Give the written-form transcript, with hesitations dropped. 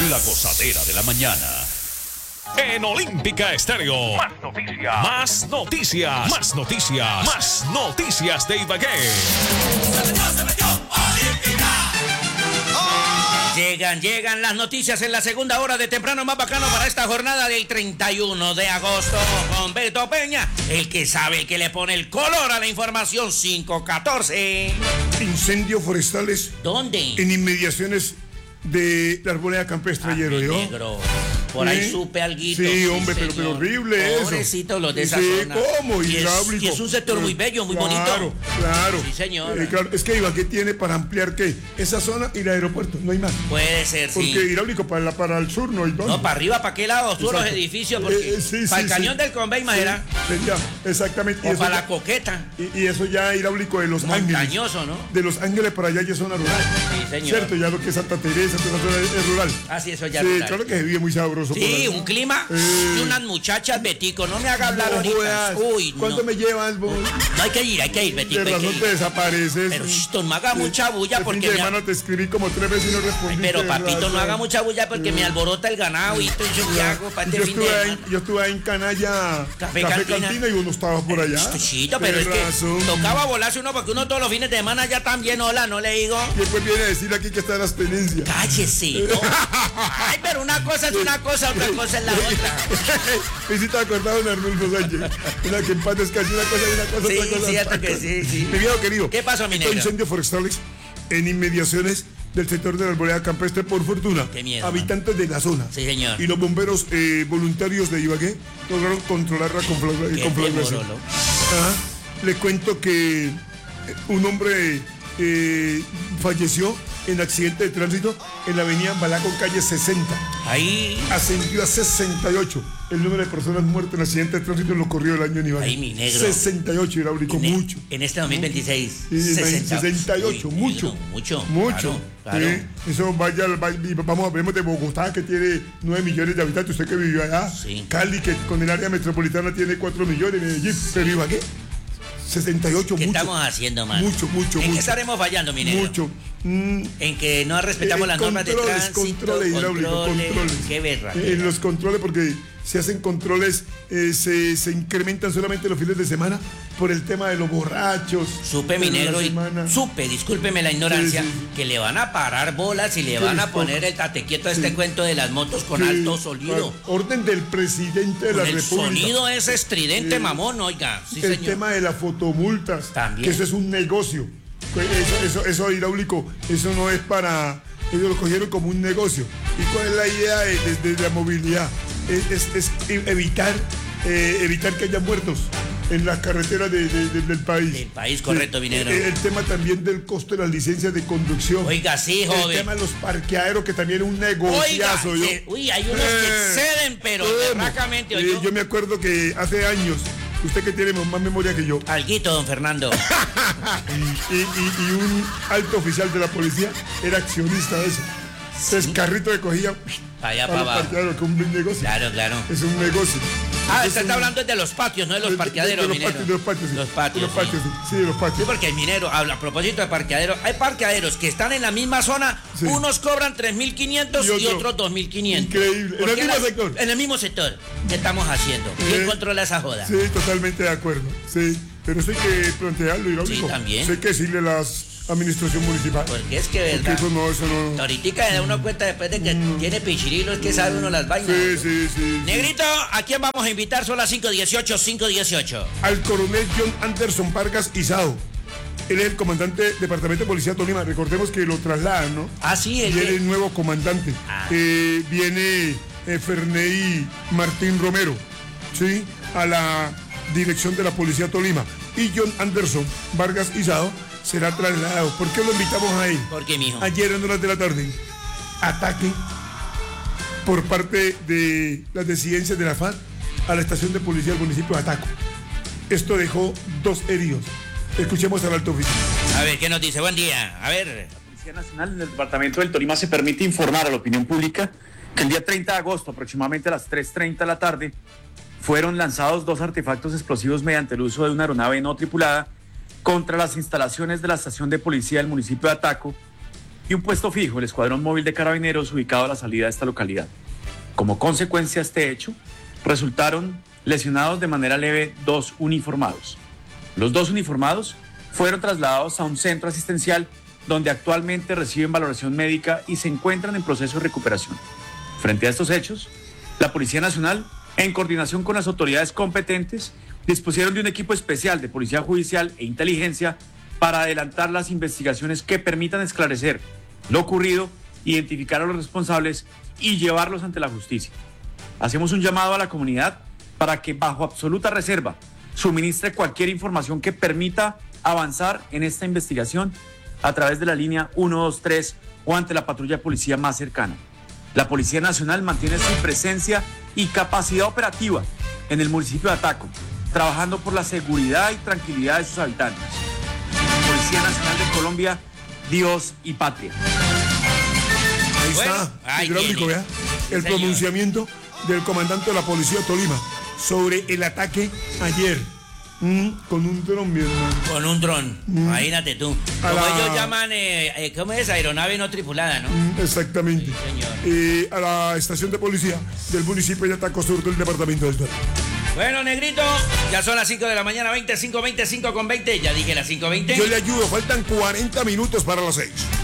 La gozadera de la mañana. En Olímpica Estéreo. Más noticias. Más noticias. Más noticias. Más noticias de Ibagué. Se metió, Olímpica. Llegan las noticias en la segunda hora de Temprano Más Bacano para esta jornada del 31 de agosto con Beto Peña, el que sabe, el que le pone el color a la información. 514. Incendios forestales. ¿Dónde? En inmediaciones de la Arboleda Campestre ayer, ¿oyó? Negro. Por ahí supe alguito. Sí, hombre, pero horrible eso. Pobrecitos los de esa sí, zona. ¿cómo? Y es un sector muy bello, muy bonito. Claro. Sí, señor. Claro. Es que Ibagué tiene para ampliar, ¿qué? Esa zona y el aeropuerto, no hay más. Puede ser, sí. Porque hidráulico para el sur no hay dónde. No, para arriba, ¿para qué lado? Todos los edificios, porque para el cañón del Convey más era. Ya, exactamente. O para la Coqueta. Y eso ya hidráulico de Los Ángeles. Montañoso, ¿no? De Los Ángeles para allá ya es zona rural. Sí, señor. Cierto, ya lo que es Santa Teresa, toda esa zona es rural. Ah, sí, eso ya sí, rural. claro que se vive muy sabroso. Sí, un clima y unas muchachas, Betico, no me haga hablar ahorita. Uy, ¿cuánto no. me llevas vos? No hay que ir, Betico. De razón te desapareces. Pero no haga mucha bulla porque porque de semana te escribí como 3 veces y no respondiste. Pero papito, no haga mucha bulla porque me alborota el ganado y esto yo qué hago para este fin de semana. Yo estuve ahí en Canalla, Café Cantina y uno estaba por allá. Chito, pero es que tocaba volarse uno porque uno todos los fines de semana ya también, hola, no le digo. Y después viene a decir aquí que está la abstenencia. Cállese. No. Ay, pero una cosa es una cosa, otra cosa es la otra. Visita acordado de Arnulfo Sánchez. Una que en paz descanse, una cosa y una cosa, sí, otra cosa. Sí, cierto que sí. Mi viejo querido. ¿Qué pasó, mi negro? Incendios forestales en inmediaciones del sector de la Arboleda Campestre, por fortuna. Qué miedo, habitantes de la zona. Sí, señor. Y los bomberos voluntarios de Ibagué lograron controlar la conflagración. Le cuento que un hombre falleció en accidente de tránsito en la avenida Balaco, calle 60. Ahí. Ascendió a 68 el número de personas muertas en accidente de tránsito en lo corrido del año en Ibagué. Ahí, mi negro. 68 hidráulico, mucho. En este 2026. Sí, 68, uy, mucho. Claro. Eso vamos a ver de Bogotá, que tiene 9 millones de habitantes. Usted que vivió allá. Sí. Cali, que con el área metropolitana tiene 4 millones. Medellín, pero Ibagué. 68, ¿Qué mucho. estamos haciendo, man? Mucho. ¿En qué estaremos fallando, mi negro? Mucho. En que no respetamos las normas de tránsito. Controles. Qué verra. En los controles, porque se hacen controles, se incrementan solamente los fines de semana por el tema de los borrachos. Supe, mi negro, discúlpeme la ignorancia, que le van a parar bolas y le van a poner el tate quieto a este cuento de las motos con alto sonido. Orden del presidente de la República. El sonido es estridente, mamón, oiga. Sí, el señor. tema de las fotomultas. También. Que eso es un negocio. Eso hidráulico, eso no es para... Ellos lo cogieron como un negocio. ¿Y cuál es la idea de la movilidad? Es evitar que haya muertos en las carreteras del país. Del país, correcto, minero. El tema también del costo de las licencias de conducción. Oiga, sí, joven. El tema de los parqueaderos, que también es un negociazo. Oiga, hay unos que exceden, pero berracamente. Yo me acuerdo que hace años, usted que tiene más memoria que yo. Alguito, don Fernando. y un alto oficial de la policía era accionista de eso. Entonces, carrito de cogía allá para abajo. Que es un negocio. Claro. Es un negocio. Usted está hablando de los patios, no de los parqueaderos, minero. De los patios. Sí, de los patios. Sí, porque el minero, a propósito de parqueaderos, hay parqueaderos que están en la misma zona, unos cobran 3.500 y otros 2.500. Increíble. En el mismo sector. En el mismo sector. ¿Qué estamos haciendo? ¿Quién controla esa joda? Sí, totalmente de acuerdo. Sí, pero eso hay que plantearlo, hidráulico. Sí, también. Eso hay que decirle a la administración municipal. Porque es que, ¿verdad? Porque eso no. Ahorita da uno cuenta después de que tiene pichirilos, que sabe uno las vainas. Sí. Negrito, ¿a quién vamos a invitar? Son las 5:18. Al coronel John Anderson Vargas Izao. Él es el comandante del Departamento de Policía de Tolima. Recordemos que lo trasladan, ¿no? Ah, sí. Y él es el nuevo comandante. Viene Ferney Martín Romero, ¿sí? A la dirección de la Policía de Tolima. Y John Anderson Vargas Izao será trasladado. ¿Por qué lo invitamos a él? ¿Por qué, mijo? Ayer en horas de la tarde, ataque por parte de las disidencias de la FARC a la estación de policía del municipio de Ataco. Esto dejó 2 heridos. Escuchemos al alto oficial. A ver, ¿qué nos dice? Buen día. A ver. La Policía Nacional en el departamento del Tolima se permite informar a la opinión pública que el día 30 de agosto, aproximadamente a las 3:30 de la tarde, fueron lanzados 2 artefactos explosivos mediante el uso de una aeronave no tripulada contra las instalaciones de la estación de policía del municipio de Ataco, y un puesto fijo, el Escuadrón Móvil de Carabineros, ubicado a la salida de esta localidad. Como consecuencia de este hecho, resultaron lesionados de manera leve 2 uniformados. Los 2 uniformados fueron trasladados a un centro asistencial donde actualmente reciben valoración médica y se encuentran en proceso de recuperación. Frente a estos hechos, la Policía Nacional, en coordinación con las autoridades competentes, dispusieron de un equipo especial de Policía Judicial e Inteligencia para adelantar las investigaciones que permitan esclarecer lo ocurrido, identificar a los responsables y llevarlos ante la justicia. Hacemos un llamado a la comunidad para que, bajo absoluta reserva, suministre cualquier información que permita avanzar en esta investigación a través de la línea 123 o ante la patrulla de policía más cercana. La Policía Nacional mantiene su presencia y capacidad operativa en el municipio de Ataco, trabajando por la seguridad y tranquilidad de sus habitantes. Policía Nacional de Colombia, Dios y patria. Ahí Bueno, está, ahí hidráulico, tiene. vea, Sí, el señor. pronunciamiento del comandante de la Policía de Tolima sobre el ataque ayer con un dron, mi hermano. Con un dron, imagínate tú. A Como la- ellos llaman, ¿cómo es? Aeronave no tripulada, ¿no? Exactamente. Sí, A la estación de policía del municipio de Ataco Sur del departamento del Tolima. Bueno, negrito, ya son las 5 de la mañana, 25:20, 5:20. Ya dije las 5:20. Yo le ayudo, faltan 40 minutos para las 6.